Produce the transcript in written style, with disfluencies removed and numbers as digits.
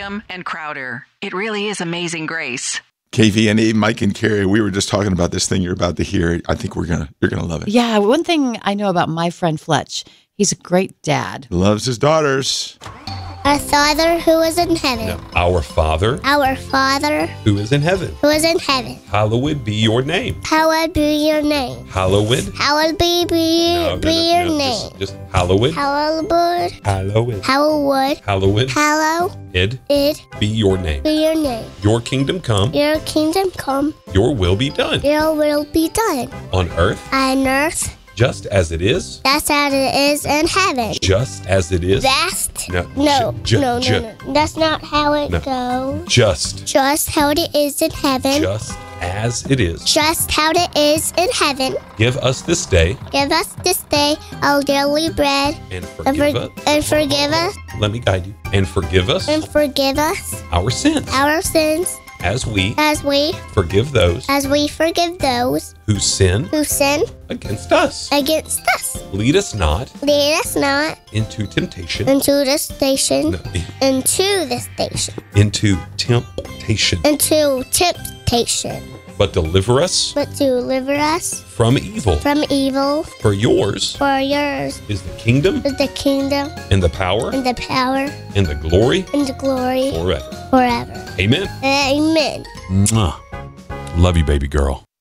Brigham, and Crowder. It really is Amazing Grace. KVNE, Mike and Carrie, we were just talking about this thing you're about to hear. I think you're gonna love it. Yeah, one thing I know about my friend Fletch, he's a great dad. Loves his daughters. Our Father who is in heaven. No, our Father Our Father who is in heaven. who is in heaven. Hallowed be your name. Hallowed be your name. Hallowed. Hallowed be your name. Just hallowed. Hallowed. Hallowed. Hallowed. Hallowed. Hallowed. Be your name. Be your name. Your kingdom come. Your kingdom come. Your will be done. Your will be done. On earth, On earth. just as it is. That's as it is in heaven. Just as it is. That's No. no. Ju- That's not how it No. goes. Just. Just how it is in heaven. Just as it is. Just how it is in heaven. Give us this day Give us this day our daily bread. and And, forgive us. and forgive us. Let me guide you. And forgive us And forgive us our sins our sins as we as we forgive those forgive those who sin who sin against us. against us. Lead us not Lead us not into temptation. into the station. No, Into the station. into temptation. Into temptation. But deliver us But deliver us from evil. from evil. For yours For yours is the kingdom is the kingdom and the power and the power and the glory and the glory forever. forever. Amen. Amen. Mwah. Love you, baby girl.